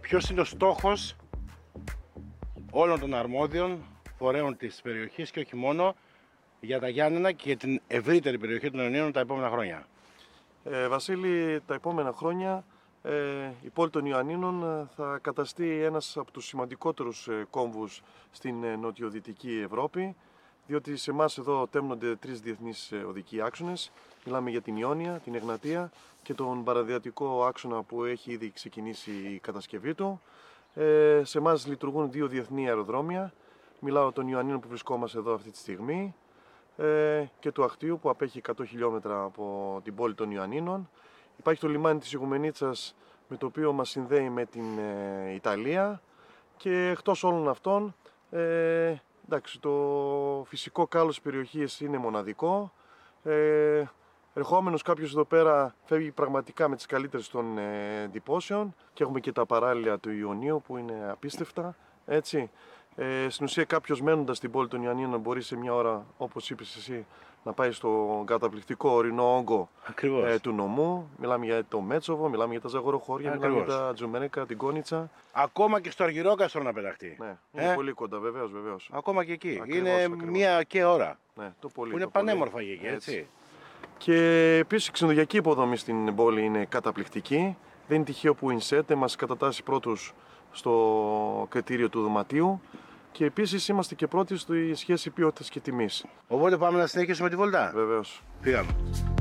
ποιος είναι ο στόχος όλων των αρμόδιων φορέων της περιοχής και όχι μόνο για τα Γιάννενα και για την ευρύτερη περιοχή των Ιωνίων τα επόμενα χρόνια? Βασίλη, τα επόμενα χρόνια η πόλη των Ιωαννίνων θα καταστεί ένας από τους σημαντικότερους κόμβους στην νοτιοδυτική Ευρώπη, διότι σε εμάς εδώ τέμνονται 3 διεθνείς οδικοί άξονες. Μιλάμε για την Ιόνια, την Εγνατία και τον παραδειατικό άξονα που έχει ήδη ξεκινήσει η κατασκευή του. Σε εμάς λειτουργούν 2 διεθνή αεροδρόμια. Μιλάω των Ιωαννίνων που βρισκόμαστε εδώ αυτή τη στιγμή και του Αχτίου που απέχει 100 χιλιόμετρα από την πόλη των Ιωαννίνων. Υπάρχει το λιμάνι της Ιγουμενίτσας με το οποίο μας συνδέει με την Ιταλία και εκτός όλων αυτών εντάξει, το φυσικό κάλος της περιοχής είναι μοναδικό. Ερχόμενος κάποιος εδώ πέρα φεύγει πραγματικά με τις καλύτερες των εντυπώσεων και έχουμε και τα παράλια του Ιωνίου που είναι απίστευτα, έτσι. Στην ουσία κάποιος μένοντας στην πόλη των Ιωαννίνων μπορεί σε μια ώρα, όπως είπες εσύ, να πάει στο καταπληκτικό ορεινό όγκο του νομού. Μιλάμε για το Μέτσοβο, μιλάμε για τα Ζαγοροχώρια, μιλάμε για τα Τζουμέρεκα, την Κόνιτσα. Ακόμα και στο Αργυρόκαστρο να πεταχτεί. Ναι, είναι πολύ κοντά, βεβαίως. Ακόμα και εκεί. Ακριβώς, είναι ακριβώς. μία και ώρα. Ναι, το πολύ, Που είναι το πανέμορφα πολύ. εκεί, έτσι. Και επίσης η ξενοδοχειακή υποδομή στην πόλη είναι καταπληκτική. Δεν είναι τυχαίο που η ΙΝΣΕΤ μας κατατάσσει πρώτους στο κριτήριο του δωματίου. Και επίσης είμαστε και πρώτοι στη σχέση ποιότητας και τιμής. Οπότε πάμε να συνεχίσουμε τη βολτά. Βεβαίως. Πήγαμε.